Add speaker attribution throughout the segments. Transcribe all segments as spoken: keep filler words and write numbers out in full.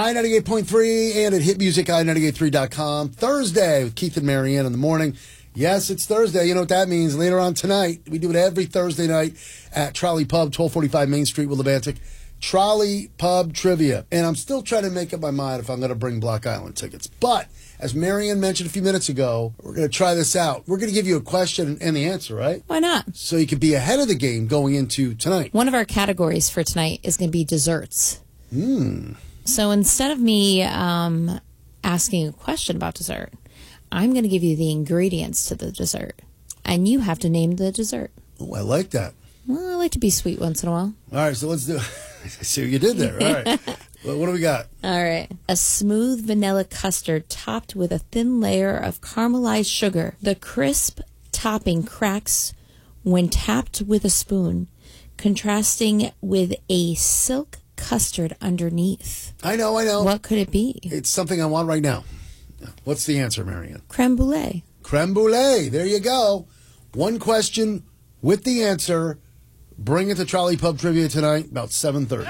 Speaker 1: I ninety-eight point three and at hit music I ninety-eight point three dot com. Thursday with Keith and Marianne in the morning. Yes, it's Thursday. You know what that means. Later on tonight, we do it every Thursday night at Trolley Pub, twelve forty-five Main Street, Willimantic. Trolley Pub Trivia. And I'm still trying to make up my mind if I'm going to bring Block Island tickets. But as Marianne mentioned a few minutes ago, we're going to try this out. We're going to give you a question and the answer, right?
Speaker 2: Why not?
Speaker 1: So you can be ahead of the game going into tonight.
Speaker 2: One of our categories for tonight is going to be desserts.
Speaker 1: Hmm.
Speaker 2: So instead of me um, asking a question about dessert, I'm going to give you the ingredients to the dessert. And you have to name the dessert.
Speaker 1: Oh, I like that.
Speaker 2: Well, I like to be sweet once in a while.
Speaker 1: All right, so let's do it. I see what you did there. All right. Well, what do we got?
Speaker 2: All right. A smooth vanilla custard topped with a thin layer of caramelized sugar. The crisp topping cracks when tapped with a spoon, contrasting with a silk custard underneath.
Speaker 1: I know, I know.
Speaker 2: What could it be?
Speaker 1: It's something I want right now. What's the answer, Marianne?
Speaker 2: Creme brulee.
Speaker 1: Creme brulee. There you go. One question with the answer. Bring it to Trolley Pub Trivia tonight, about seven thirty.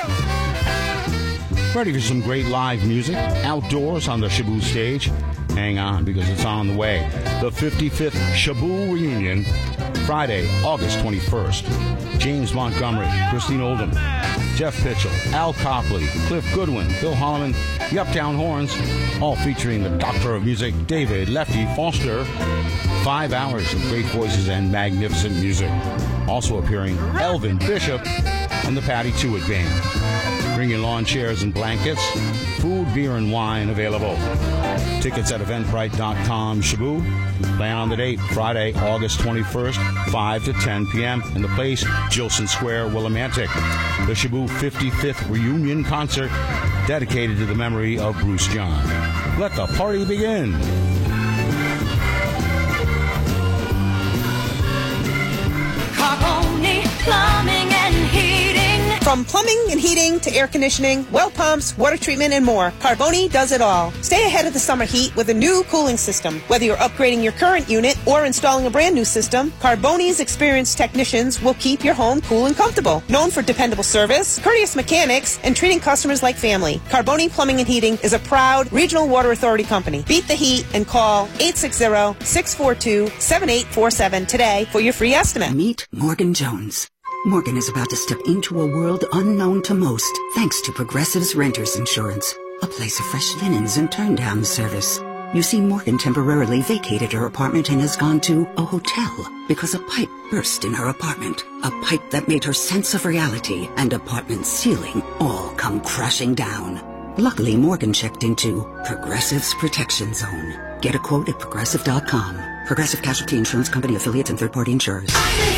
Speaker 3: Ready for some great live music outdoors on the Shaboo stage? Hang on, because it's on the way. The fifty-fifth Shaboo Reunion, Friday, August twenty-first. James Montgomery, Christine Oldham, Jeff Pitchell, Al Copley, Cliff Goodwin, Bill Holloman, the Uptown Horns, all featuring the Doctor of Music, David Lefty Foster. Five hours of great voices and magnificent music. Also appearing, Elvin Bishop and the Patty Tewitt Band. Bring your lawn chairs and blankets. Food, beer, and wine available. Tickets at eventbrite dot com. Shaboo. Plan on the date, Friday, August twenty-first, five to ten p.m. in the place, Gilson Square, Willimantic. The Shaboo fifty-fifth Reunion Concert, dedicated to the memory of Bruce John. Let the party begin.
Speaker 4: Carboni Plumbing and Heating.
Speaker 5: From plumbing and heating to air conditioning, well pumps, water treatment, and more, Carboni does it all. Stay ahead of the summer heat with a new cooling system. Whether you're upgrading your current unit or installing a brand new system, Carboni's experienced technicians will keep your home cool and comfortable. Known for dependable service, courteous mechanics, and treating customers like family, Carboni Plumbing and Heating is a proud regional water authority company. Beat the heat and call eight six zero, six four two, seven eight four seven today for your free estimate.
Speaker 6: Meet Morgan Jones. Morgan is about to step into a world unknown to most, thanks to Progressive's Renters Insurance, a place of fresh linens and turn-down service. You see, Morgan temporarily vacated her apartment and has gone to a hotel because a pipe burst in her apartment. A pipe that made her sense of reality and apartment ceiling all come crashing down. Luckily, Morgan checked into Progressive's Protection Zone. Get a quote at progressive dot com. Progressive Casualty Insurance Company affiliates and third-party insurers.